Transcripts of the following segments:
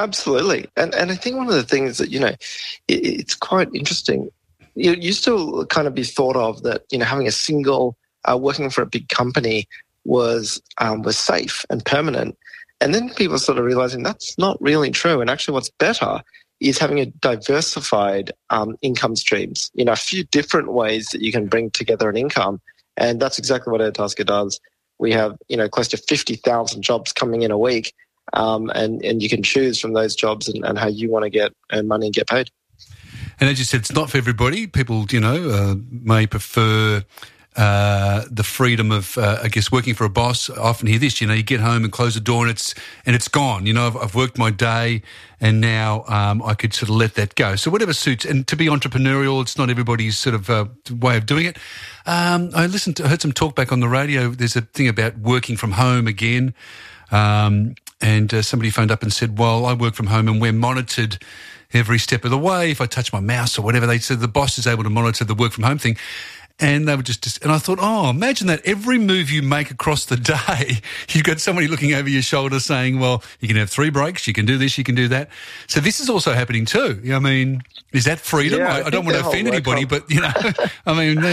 Absolutely. And I think one of the things that, it's quite interesting. You still kind of be thought of that, having a single, working for a big company was safe and permanent. And then people sort of realizing that's not really true. And actually what's better is having a diversified income streams, a few different ways that you can bring together an income. And that's exactly what Airtasker does. We have, close to 50,000 jobs coming in a week. And you can choose from those jobs and how you want to earn money and get paid. And as you said, it's not for everybody. People, may prefer the freedom of, working for a boss. I often hear this, you get home and close the door and it's gone. I've worked my day and now I could sort of let that go. So whatever suits. And to be entrepreneurial, it's not everybody's sort of way of doing it. I heard some talk back on the radio. There's a thing about working from home again. And somebody phoned up and said, well, I work from home and we're monitored every step of the way. If I touch my mouse or whatever, they said the boss is able to monitor the work from home thing. And they were and I thought, imagine that every move you make across the day, you've got somebody looking over your shoulder saying, well, you can have 3 breaks, you can do this, you can do that. So this is also happening too. I mean, is that freedom? Yeah, I don't want to offend anybody, but, I mean...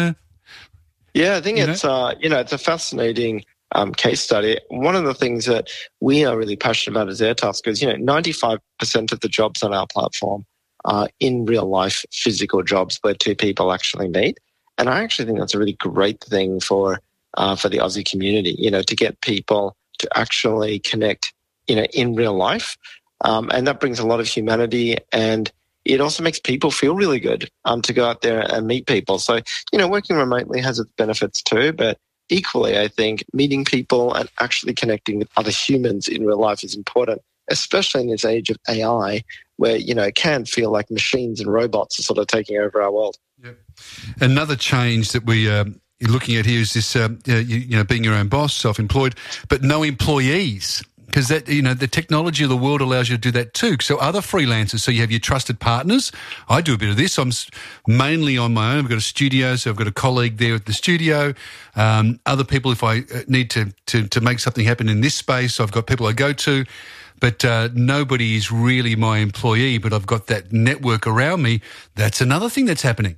I think it's, it's a fascinating case study. One of the things that we are really passionate about as Airtasker is, 95% of the jobs on our platform are in real life physical jobs where 2 people actually meet. And I actually think that's a really great thing for the Aussie community, to get people to actually connect, in real life. And that brings a lot of humanity, and it also makes people feel really good to go out there and meet people. So, working remotely has its benefits too, but equally, I think meeting people and actually connecting with other humans in real life is important, especially in this age of AI where, it can feel like machines and robots are sort of taking over our world. Yep. Another change that you're looking at here is this, being your own boss, self-employed, but no employees. Because that, the technology of the world allows you to do that too. So other freelancers, so you have your trusted partners. I do a bit of this. I'm mainly on my own. I've got a studio, so I've got a colleague there at the studio. Other people, if I need to make something happen in this space, I've got people I go to. But nobody is really my employee, but I've got that network around me. That's another thing that's happening.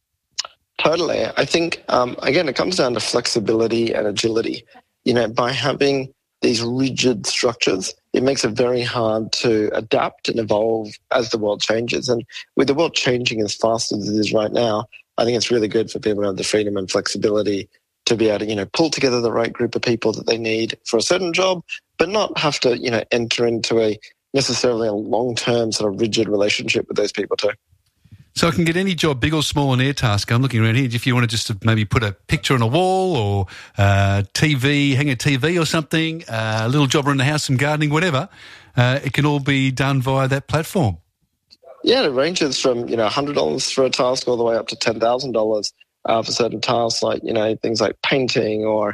Totally. I think, again, it comes down to flexibility and agility. By having these rigid structures, it makes it very hard to adapt and evolve as the world changes. And with the world changing as fast as it is right now, I think it's really good for people to have the freedom and flexibility to be able to, pull together the right group of people that they need for a certain job, but not have to, enter into necessarily a long-term sort of rigid relationship with those people too. So I can get any job, big or small, on Airtasker. I'm looking around here. If you want to just maybe put a picture on a wall or TV, hang a TV or something, a little job around the house, some gardening, whatever, it can all be done via that platform. Yeah, it ranges from, $100 for a task all the way up to $10,000 for certain tasks like, things like painting or,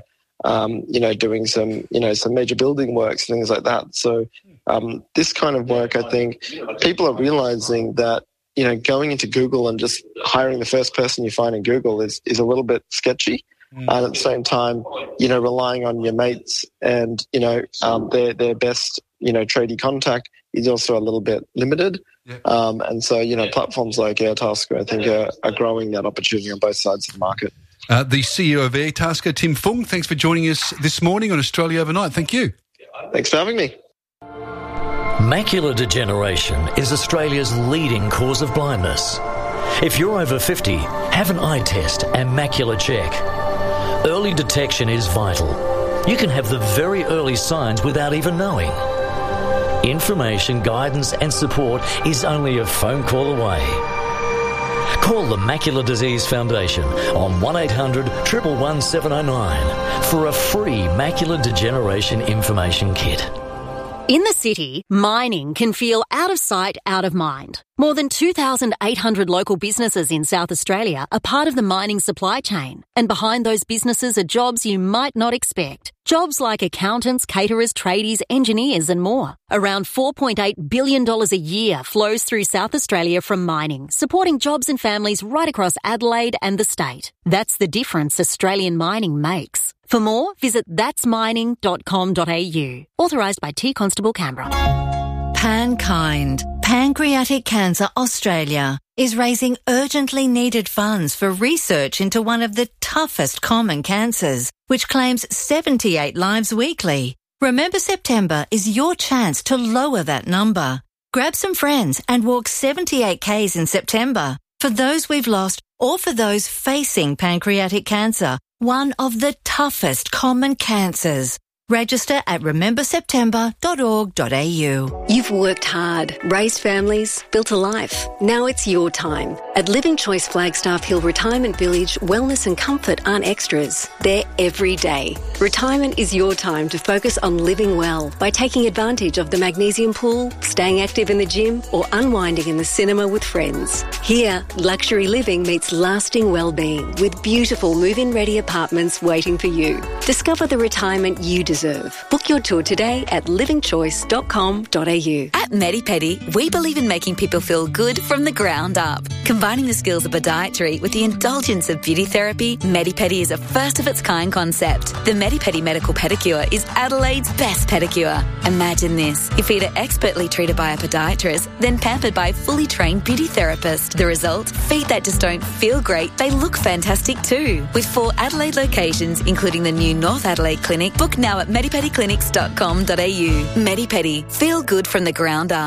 doing some major building works, things like that. So this kind of work, I think people are realizing that, going into Google and just hiring the first person you find in Google is a little bit sketchy. And at the same time, relying on your mates and, their best, tradie contact is also a little bit limited. Yeah. And so, platforms like Airtasker, I think, are growing that opportunity on both sides of the market. The CEO of Airtasker, Tim Fung, thanks for joining us this morning on Australia Overnight. Thank you. Thanks for having me. Macular degeneration is Australia's leading cause of blindness. If you're over 50, have an eye test and macular check. Early detection is vital. You can have the very early signs without even knowing. Information, guidance and support is only a phone call away. Call the Macular Disease Foundation on 1800 111 709 for a free macular degeneration information kit. In the city, mining can feel out of sight, out of mind. More than 2,800 local businesses in South Australia are part of the mining supply chain. And behind those businesses are jobs you might not expect. Jobs like accountants, caterers, tradies, engineers and more. Around $4.8 billion a year flows through South Australia from mining, supporting jobs and families right across Adelaide and the state. That's the difference Australian mining makes. For more, visit thatsmining.com.au. Authorised by T Constable Canberra. PanKind, Pancreatic Cancer Australia, is raising urgently needed funds for research into one of the toughest common cancers, which claims 78 lives weekly. Remember September is your chance to lower that number. Grab some friends and walk 78 Ks in September for those we've lost or for those facing pancreatic cancer, one of the toughest common cancers. Register at rememberseptember.org.au. You've worked hard, raised families, built a life. Now it's your time. At Living Choice Flagstaff Hill Retirement Village, wellness and comfort aren't extras. They're every day. Retirement is your time to focus on living well by taking advantage of the magnesium pool, staying active in the gym, or unwinding in the cinema with friends. Here, luxury living meets lasting well-being with beautiful move-in ready apartments waiting for you. Discover the retirement you deserve. Book your tour today at livingchoice.com.au. At MediPedi, we believe in making people feel good from the ground up. Combining the skills of podiatry with the indulgence of beauty therapy, MediPedi is a first-of-its-kind concept. The MediPedi Medical Pedicure is Adelaide's best pedicure. Imagine this. Your feet are expertly treated by a podiatrist, then pampered by a fully trained beauty therapist. The result? Feet that just don't feel great, they look fantastic too. With 4 Adelaide locations, including the new North Adelaide Clinic, book now at medipediclinics.com.au. MediPedi. Feel good from the ground up.